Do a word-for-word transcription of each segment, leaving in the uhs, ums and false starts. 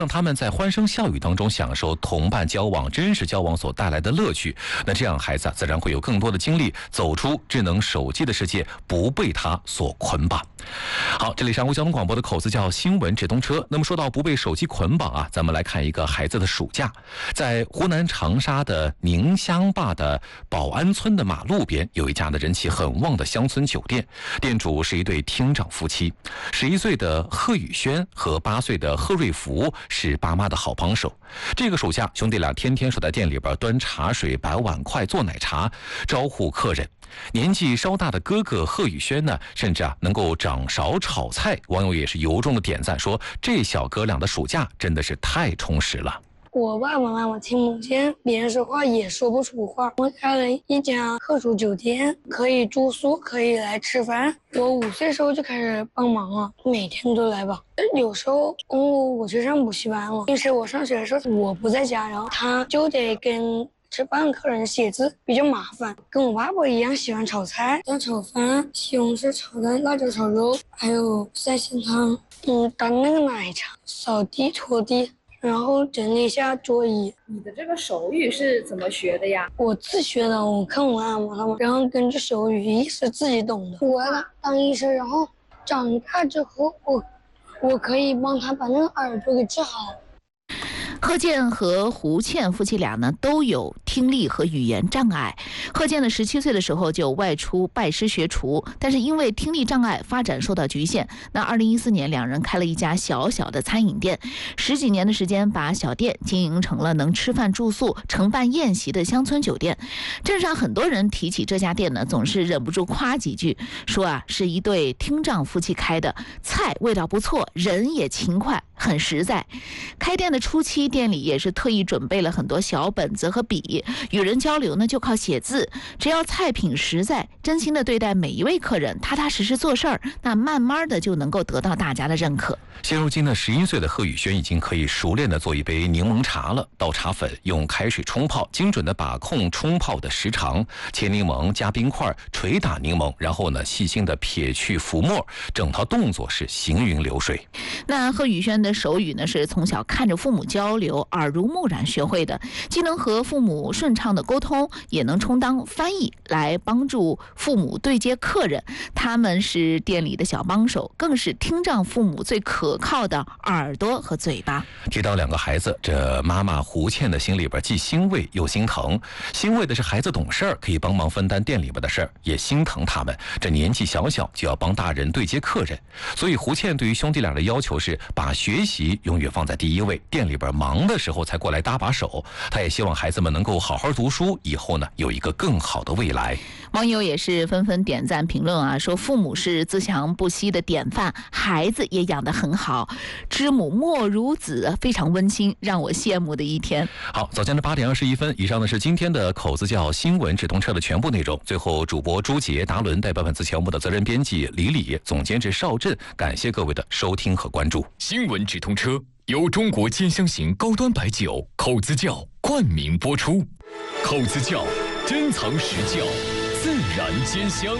让他们在欢声笑语当中享受同伴交往、真实交往所带来的乐趣。那这样孩子啊，自然会有更多的精力走出智能手机的世界，不被它所捆绑。好，这里是安徽交通广播的口子叫新闻直通车。那么说到不被手机捆绑啊，咱们来看一个孩子的暑假。在湖南长沙的宁乡坝的宝安村的马路边，有一家的人气很旺的乡村酒店，店主是一对厅长夫妻。十一岁的贺宇轩和八岁的贺瑞福是爸妈的好帮手。这个暑假，兄弟俩天天守在店里边端茶水、摆碗筷、做奶茶，招呼客人。年纪稍大的哥哥贺宇轩呢，甚至啊能够掌勺炒菜，网友也是由衷的点赞，说这小哥俩的暑假真的是太充实了。 我爸爸妈妈听不见，别人说话也说不出话。我开了一家特殊酒店，可以住宿，可以来吃饭。我五岁时候就开始帮忙了，每天都来吧。有时候中午我去上补习班了，平时我上学的时候我不在家，然后他就得跟吃饭客人写字，比较麻烦。跟我爸爸一样喜欢炒菜，像炒饭、西红柿炒蛋、辣椒炒肉，还有赛鲜汤，嗯，当那个奶茶、扫地、拖地。然后整理一下桌椅。 你的这个手语是怎么学的呀？ 我自学的，我看我妈妈他们，然后根据手语意思自己懂的。我要当医生，然后长大之后，我我可以帮他把那个耳朵给治好。 贺建和胡倩夫妻俩呢都有听力和语言障碍。贺建呢十七岁的时候就外出拜师学厨，但是因为听力障碍发展受到局限。那二零一四年两人开了一家小小的餐饮店，十几年的时间把小店经营成了能吃饭住宿、承办宴席的乡村酒店。镇上很多人提起这家店呢，总是忍不住夸几句，说啊是一对厅长夫妻开的，菜味道不错，人也勤快，很实在。开店的初期，店里也是特意准备了很多小本子和笔，与人交流呢就靠写字。只要菜品实在，真心的对待每一位客人，踏踏实实做事儿，那慢慢的就能够得到大家的认可。 现如今呢，十一岁的贺宇轩已经可以熟练的做一杯柠檬茶了。倒茶粉，用开水冲泡，精准的把控冲泡的时长，切柠檬，加冰块，捶打柠檬，然后呢细心的撇去浮沫，整套动作是行云流水。 那贺宇轩的手语呢，是从小看着父母交流，耳濡目染学会的，既能和父母顺畅的沟通，也能充当翻译来帮助父母对接客人。他们是店里的小帮手，更是听障父母最可靠的耳朵和嘴巴。 提到两个孩子，这妈妈胡倩的心里边既欣慰又心疼。欣慰的是孩子懂事儿，可以帮忙分担店里边的事儿，也心疼他们这年纪小小就要帮大人对接客人。所以胡倩对于兄弟俩的要求是把学习永远放在第一位，店里边忙的时候才过来搭把手。他也希望孩子们能够好好读书，以后呢有一个更好的未来。 网友也是纷纷点赞评论啊，说父母是自强不息的典范，孩子也养得很好，知母莫如子，非常温馨，让我羡慕的一天。 好，早间的八点二十一分，以上呢是今天的口子叫新闻直通车的全部内容。最后，主播朱杰、达伦代表本次节目的责任编辑李李，总监制邵振，感谢各位的收听和关注。 新闻直通车由中国兼香型高端白酒口子窖冠名播出，口子窖珍藏实窖，自然兼香。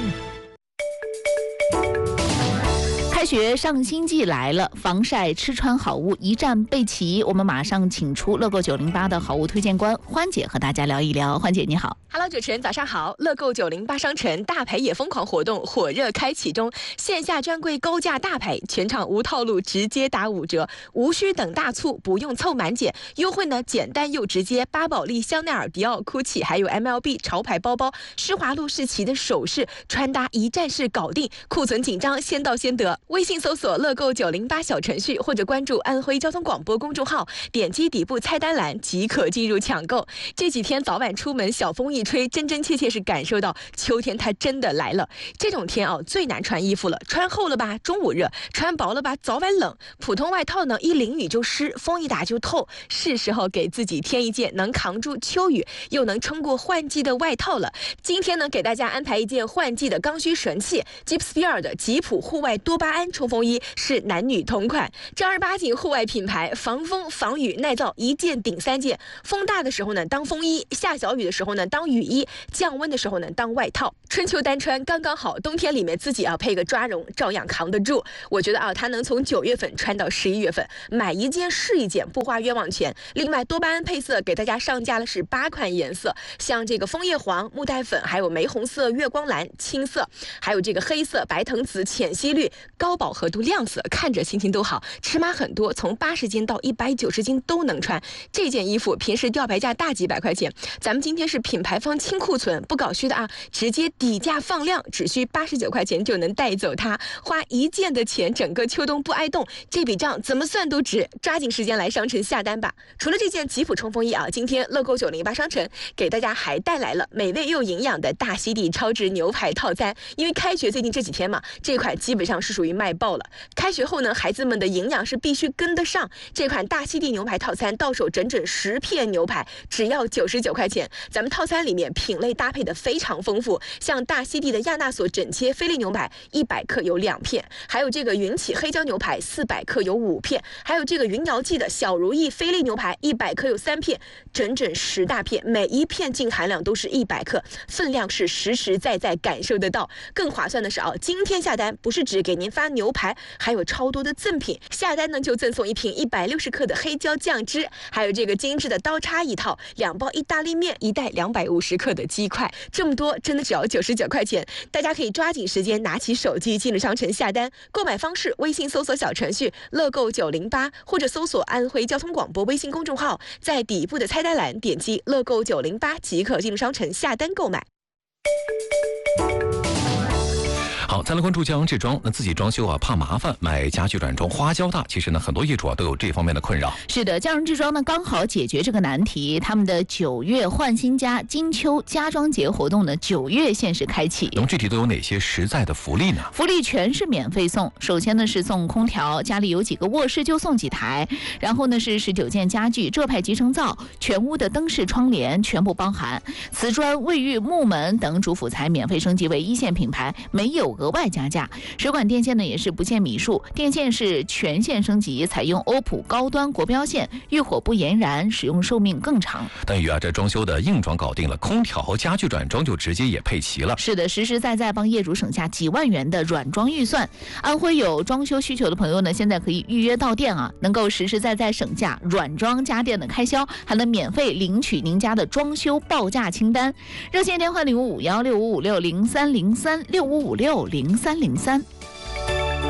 开学上新季来了，防晒吃穿好物一站备齐。我们马上请出乐购九零八的好物推荐官欢姐和大家聊一聊。欢姐你好。 Hello， 主持人早上好。乐购九零八商城大牌也疯狂活动火热开启中，线下专柜高价大牌，全场无套路，直接打五折，无需等大促，不用凑满减，优惠呢简单又直接。巴宝莉、香奈儿、迪奥、GUCCI 还有 M L B 潮牌包包，施华路士奇的首饰穿搭一站式搞定，库存紧张先到先得。微信搜索乐购九零八小程序，或者关注安徽交通广播公众号，点击底部菜单栏即可进入抢购。这几天早晚出门，小风一吹，真真切切是感受到秋天它真的来了。这种天啊，最难穿衣服了，穿厚了吧中午热，穿薄了吧早晚冷。普通外套呢，一淋雨就湿，风一打就透，是时候给自己添一件能扛住秋雨又能撑过换季的外套了。今天呢，给大家安排一件换季的刚需神器 Gipsphere 的吉普户外多巴胺安冲锋衣是男女同款，正儿八经户外品牌，防风防雨耐造，一件顶三件。风大的时候呢当风衣，下小雨的时候呢当雨衣，降温的时候呢当外套，春秋单穿刚刚好，冬天里面自己啊配个抓绒，照样扛得住。我觉得啊，它能从九月份穿到十一月份，买一件是一件，不花冤枉钱。另外，多巴胺配色给大家上架了是八款颜色，像这个枫叶黄、木袋粉，还有玫红色、月光蓝、青色，还有这个黑色、白藤紫、浅溪绿、高饱和度亮色，看着心情都好。尺码很多，从八十斤到一百九十斤都能穿。这件衣服平时吊牌价大几百块钱，咱们今天是品牌方清库存，不搞虚的啊，直接底价放量，只需八十九块钱就能带走它，花一件的钱，整个秋冬不挨冻，这笔账怎么算都值，抓紧时间来商城下单吧。除了这件吉普冲锋衣啊，今天乐购九零八商城给大家还带来了美味又营养的大溪地超值牛排套餐。因为开学最近这几天嘛，这款基本上是属于卖爆了。开学后呢，孩子们的营养是必须跟得上。这款大溪地牛排套餐到手整整十片牛排，只要九十九块钱。咱们套餐里面品类搭配的非常丰富，像大溪地的亚纳索整切菲力牛排一百克有两片，还有这个云起黑椒牛排四百克有五片，还有这个云瑶记的小如意菲力牛排一百克有三片，整整十大片，每一片净含量都是一百克，分量是实实在在感受得到。更划算的是啊，今天下单不是只给您发牛排，还有超多的赠品。下单呢就赠送一瓶一百六十克的黑椒酱汁，还有这个精致的刀叉一套，两包意大利面，一袋两百五十克的鸡块，这么多真的只要九十九块钱。大家可以抓紧时间拿起手机进入商城下单，购买方式微信搜索小程序乐购九零八，或者搜索安徽交通广播微信公众号，在底部的菜单栏点击乐购九零八即可进入商城下单购买。 好，再来关注江阳志装。那自己装修啊，怕麻烦，买家具软装花销大。其实呢，很多业主啊都有这方面的困扰。 是的，江阳志装呢刚好解决这个难题。他们的九月换新家金秋家装节活动呢，九月限时开启。 那么具体都有哪些实在的福利呢？ 福利全是免费送。首先呢是送空调，家里有几个卧室就送几台。然后呢是十九件家具，浙派集成灶，全屋的灯饰窗帘全部包含。瓷砖、卫浴、木门等主辅材免费升级为一线品牌，没有额外加价。水管电线呢也是不限米数，电线是全线升级，采用欧普高端国标线，遇火不延燃，使用寿命更长。 等于啊，这装修的硬装搞定了，空调和家具软装就直接也配齐了。 是的，实实在在帮业主省下几万元的软装预算。安徽有装修需求的朋友呢，现在可以预约到店啊，能够实实在在省下软装家电的开销，还能免费领取您家的装修报价清单。热线电话零五五幺六五五六零三零三六五五六零三零三。